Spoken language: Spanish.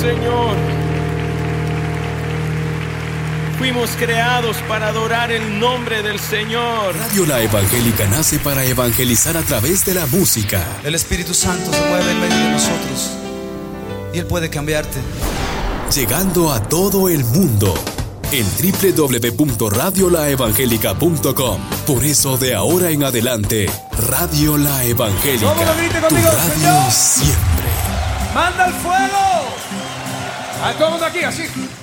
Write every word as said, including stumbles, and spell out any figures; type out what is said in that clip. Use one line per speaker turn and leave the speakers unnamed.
Señor. Fuimos creados para adorar el nombre del Señor.
Radio La Evangélica nace para evangelizar a través de la música.
El Espíritu Santo se mueve en medio de nosotros y Él puede cambiarte.
Llegando a todo el mundo en doble u doble u doble u punto radio la evangélica punto com. Por eso de ahora en adelante, Radio La Evangélica.
¿Cómo lo grite
Tu
conmigo,
radio
Señor?
siempre.
¡Manda el fuego! A todo el mundo aquí, así.